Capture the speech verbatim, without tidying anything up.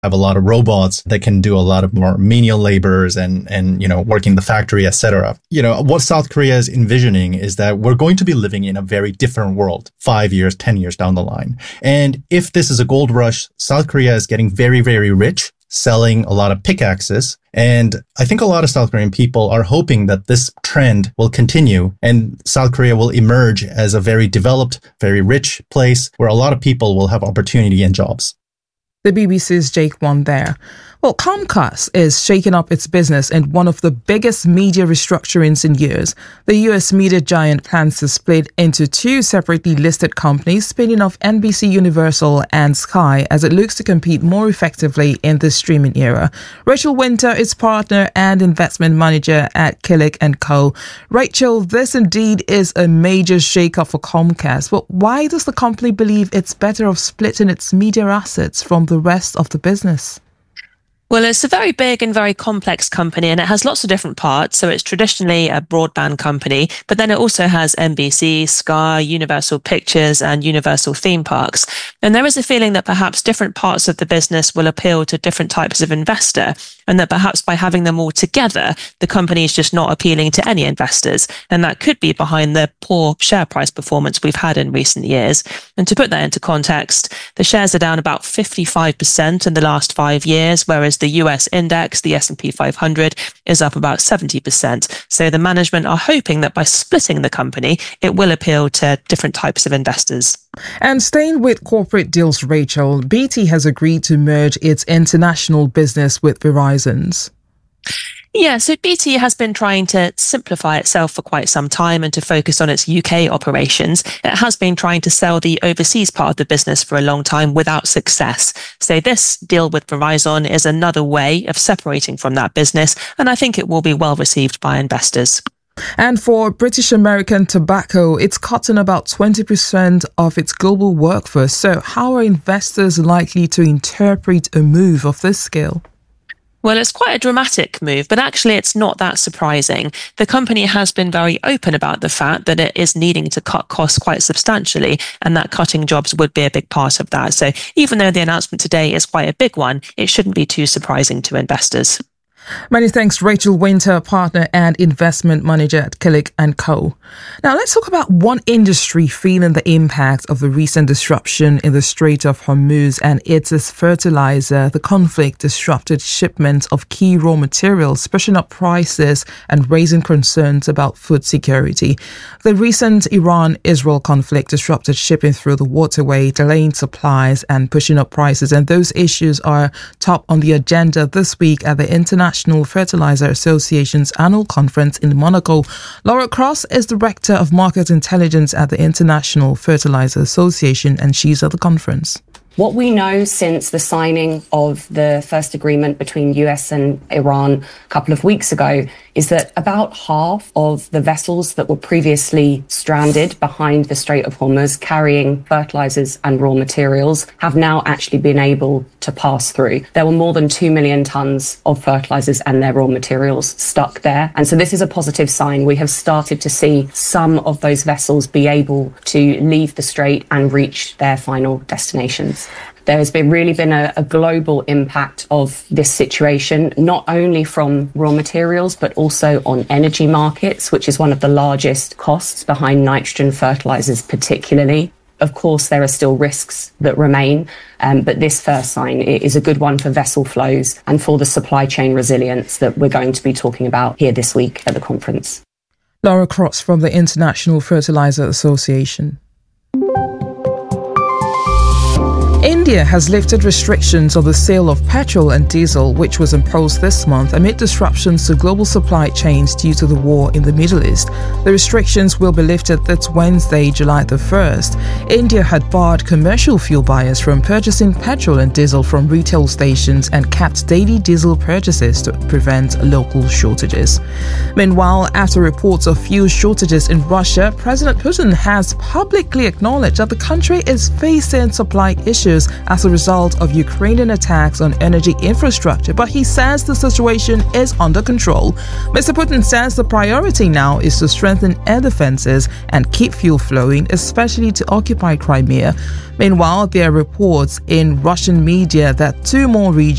have a lot of robots that can do a lot of more menial labors and, and, you know, working the factory, et cetera. You know, what South Korea is envisioning is that we're going to be living in a very different world five years, ten years down the line. And if this is a gold rush, South Korea is getting very, very rich, selling a lot of pickaxes. And I think a lot of South Korean people are hoping that this trend will continue and South Korea will emerge as a very developed, very rich place where a lot of people will have opportunity and jobs. The B B C's Jake Won there. Well, Comcast is shaking up its business in one of the biggest media restructurings in years. The U S media giant plans to split into two separately listed companies, spinning off N B C Universal and Sky as it looks to compete more effectively in the streaming era. Rachel Winter is partner and investment manager at Killick and Co. Rachel, this indeed is a major shake-up for Comcast. But why does the company believe it's better off splitting its media assets from the rest of the business? Well, it's a very big and very complex company, and it has lots of different parts. So it's traditionally a broadband company, but then it also has N B C, Sky, Universal Pictures, and Universal Theme Parks. And there is a feeling that perhaps different parts of the business will appeal to different types of investor, and that perhaps by having them all together, the company is just not appealing to any investors. And that could be behind the poor share price performance we've had in recent years. And to put that into context, the shares are down about fifty-five percent in the last five years, whereas the U S index, the S and P five hundred, is up about seventy percent. So the management are hoping that by splitting the company, it will appeal to different types of investors. And staying with corporate deals, Rachel, B T has agreed to merge its international business with Verizon's. Yeah, so B T has been trying to simplify itself for quite some time and to focus on its U K operations. It has been trying to sell the overseas part of the business for a long time without success. So this deal with Verizon is another way of separating from that business, and I think it will be well received by investors. And for British American Tobacco, it's cutting about twenty percent of its global workforce. So how are investors likely to interpret a move of this scale? Well, it's quite a dramatic move, but actually it's not that surprising. The company has been very open about the fact that it is needing to cut costs quite substantially, and that cutting jobs would be a big part of that. So even though the announcement today is quite a big one, it shouldn't be too surprising to investors. Many thanks, Rachel Winter, partner and investment manager at Killick and Co. Now, let's talk about one industry feeling the impact of the recent disruption in the Strait of Hormuz, and it's its fertilizer. The conflict disrupted shipments of key raw materials, pushing up prices and raising concerns about food security. The recent Iran-Israel conflict disrupted shipping through the waterway, delaying supplies and pushing up prices, and those issues are top on the agenda this week at the International National Fertilizer Association's annual conference in Monaco. Laura Cross is Director of Market Intelligence at the International Fertilizer Association, and she's at the conference. What we know since the signing of the first agreement between U S and Iran a couple of weeks ago is that about half of the vessels that were previously stranded behind the Strait of Hormuz carrying fertilizers and raw materials have now actually been able to pass through. There were more than two million tons of fertilizers and their raw materials stuck there. And so this is a positive sign. We have started to see some of those vessels be able to leave the strait and reach their final destinations. There has been really been a, a global impact of this situation, not only from raw materials, but also on energy markets, which is one of the largest costs behind nitrogen fertilizers particularly. Of course, there are still risks that remain, um, but this first sign is a good one for vessel flows and for the supply chain resilience that we're going to be talking about here this week at the conference. Laura Cross from the International Fertilizer Association. India has lifted restrictions on the sale of petrol and diesel, which was imposed this month amid disruptions to global supply chains due to the war in the Middle East. The restrictions will be lifted this Wednesday, July the first. India had barred commercial fuel buyers from purchasing petrol and diesel from retail stations and capped daily diesel purchases to prevent local shortages. Meanwhile, after reports of fuel shortages in Russia, President Putin has publicly acknowledged that the country is facing supply issues as a result of Ukrainian attacks on energy infrastructure, but he says the situation is under control. Mister Putin says the priority now is to strengthen air defenses and keep fuel flowing, especially to occupy Crimea. Meanwhile, there are reports in Russian media that two more regions